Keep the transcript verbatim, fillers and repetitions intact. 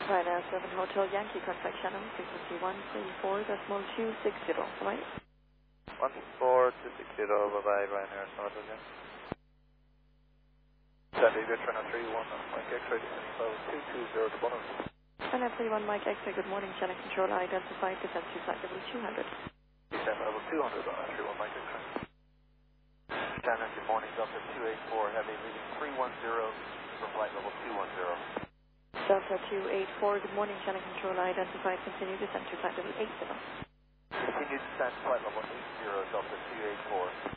Ryanair seven Hotel Yankee, contact Shannon, frequency one three four decimal two six zero, right? one four two six zero, bye-bye, Ryanair seven Hotel Yankee. Sandy, good turn on three one, Mike X-ray, level two two zero to bonus. Ryanair three one, Mike X-ray, good morning, Shannon Control, identified, descent to flight level two hundred. Descent level two hundred, Ryanair three one, Mike X-ray. Shannon, good morning, Delta two eight four, heavy leading three one zero for flight level two one zero. Delta two eight four, good morning, Shannon Control, identified, continue descent to flight level eight zero. Continue descent, flight level eight zero, Delta two eight four.